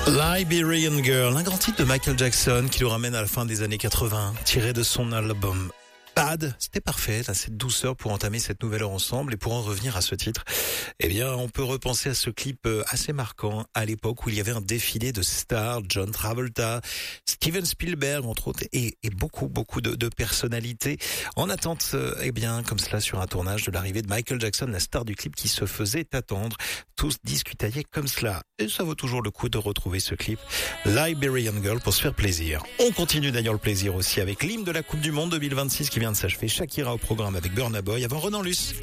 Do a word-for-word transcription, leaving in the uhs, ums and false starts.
Liberian Girl, un grand titre de Michael Jackson qui nous ramène à la fin des années quatre-vingts, tiré de son album Bad. C'était parfait, là, cette douceur pour entamer cette nouvelle heure ensemble. Et pour en revenir à ce titre, eh bien, on peut repenser à ce clip assez marquant à l'époque où il y avait un défilé de stars, John Travolta, Steven Spielberg, entre autres, et, et beaucoup, beaucoup de, de personnalités en attente, eh bien, comme cela sur un tournage de l'arrivée de Michael Jackson, la star du clip qui se faisait attendre. Tous discutaillaient comme cela. Et ça vaut toujours le coup de retrouver ce clip Liberian Girl pour se faire plaisir. On continue d'ailleurs le plaisir aussi avec l'hymne de la Coupe du Monde deux mille vingt-six qui vient de s'achever. Shakira au programme avec Burna Boy avant Renan Luce.